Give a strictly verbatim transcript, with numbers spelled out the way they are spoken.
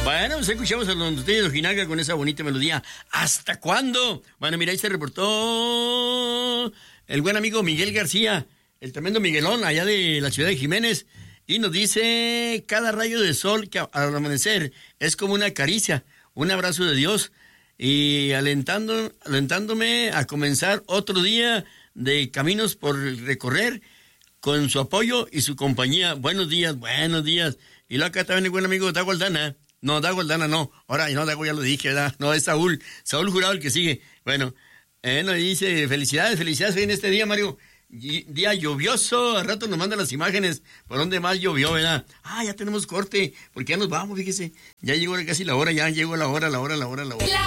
Bueno, pues escuchamos a los norteños de Ojinaga con esa bonita melodía. ¿Hasta cuándo? Bueno, mira, ahí se reportó el buen amigo Miguel García, el tremendo Miguelón, allá de la ciudad de Jiménez, y nos dice, cada rayo de sol que al amanecer es como una caricia, un abrazo de Dios, y alentando, alentándome a comenzar otro día de caminos por recorrer, con su apoyo y su compañía. Buenos días, buenos días. Y luego acá también el buen amigo Dago Aldana. No, Dago Aldana no. Ahora, no, Dago ya lo dije, ¿verdad? No, es Saúl. Saúl Jurado el que sigue. Bueno, eh, nos dice, felicidades, felicidades hoy en este día, Mario. Y, día lluvioso. Al rato nos mandan las imágenes por donde más llovió, ¿verdad? Ah, ya tenemos corte, porque ya nos vamos, fíjese. Ya llegó casi la hora, ya llegó la hora, la hora, la hora, la hora.